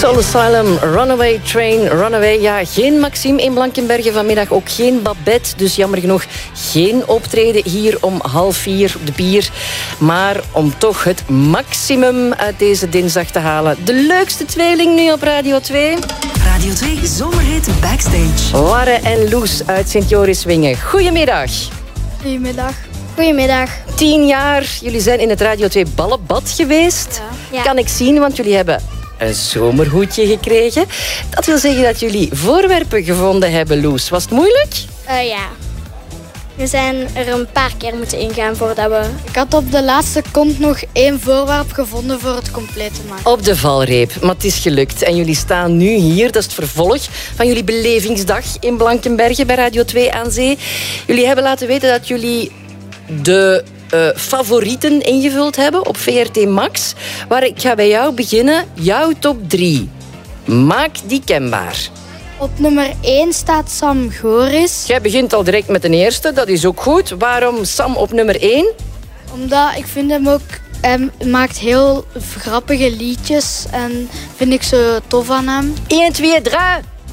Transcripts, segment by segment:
Soul Asylum, Runaway Train, Runaway. Ja, geen Maxime in Blankenberge vanmiddag, ook geen Babette. Dus jammer genoeg geen optreden hier om 3:30 op de Pier. Maar om toch het maximum uit deze dinsdag te halen. De leukste tweeling nu op Radio 2. Radio 2 Zomerhit Backstage. Warre en Loes uit Sint-Joriswingen. Goedemiddag. Goedemiddag. Goedemiddag. 10 jaar, jullie zijn in het Radio 2 Ballenbad geweest. Ja. Kan ik zien, want jullie hebben een zomerhoedje gekregen. Dat wil zeggen dat jullie voorwerpen gevonden hebben, Loes. Was het moeilijk? Ja. We zijn er een paar keer moeten ingaan voordat we... Ik had op de laatste kont nog 1 voorwerp gevonden voor het compleet te maken. Op de valreep, maar het is gelukt. En jullie staan nu hier, dat is het vervolg van jullie belevingsdag in Blankenberge bij Radio 2 aan Zee. Jullie hebben laten weten dat jullie de favorieten ingevuld hebben op VRT Max. Maar ik ga bij jou beginnen. Jouw top 3. Maak die kenbaar. Op nummer 1 staat Sam Goris. Jij begint al direct met de eerste, dat is ook goed. Waarom Sam op nummer 1? Omdat ik vind hem ook... Hij maakt heel grappige liedjes en vind ik zo tof aan hem. 1, 2, 3.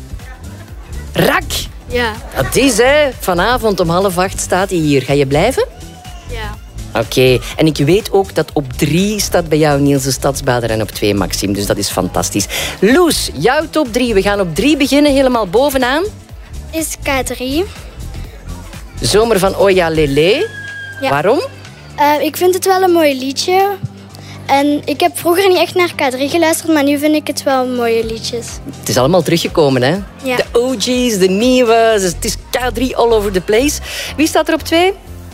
Rak. Ja. Dat is, hè. Vanavond om 7:30 staat hij hier. Ga je blijven? Ja. Oké. En ik weet ook dat op 3 staat bij jou Niels de Stadsbader en op 2 Maxime. Dus dat is fantastisch. Loes, jouw top 3. We gaan op 3 beginnen, helemaal bovenaan. Is K3. Zomer van Oya Lele. Ja. Waarom? Ik vind het wel een mooi liedje. En ik heb vroeger niet echt naar K3 geluisterd, maar nu vind ik het wel mooie liedjes. Het is allemaal teruggekomen, hè? Ja. De OG's, de nieuwe. Het is K3 all over the place. Wie staat er op 2?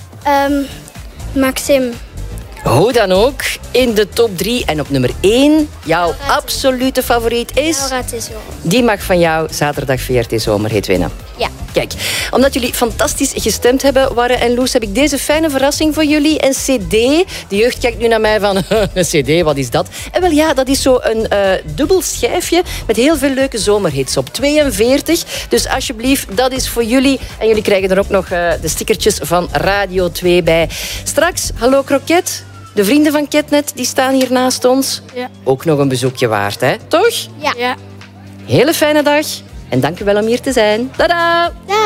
Maxime. Hoe dan ook, in de top 3. En op nummer 1, jouw absolute favoriet is... Laura Tesoro. Die mag van jou zaterdag VRT Zomerhit winnen. Ja. Kijk, omdat jullie fantastisch gestemd hebben, Warre en Loes, heb ik deze fijne verrassing voor jullie. Een cd. De jeugd kijkt nu naar mij van, een cd, wat is dat? En wel ja, dat is zo een dubbel schijfje met heel veel leuke zomerhits op. 42. Dus alsjeblieft, dat is voor jullie. En jullie krijgen er ook nog de stickertjes van Radio 2 bij. Straks, hallo Kroket. De vrienden van Ketnet, die staan hier naast ons. Ja. Ook nog een bezoekje waard, hè? Toch? Ja. Hele fijne dag. En dank u wel om hier te zijn. Tada! Dag.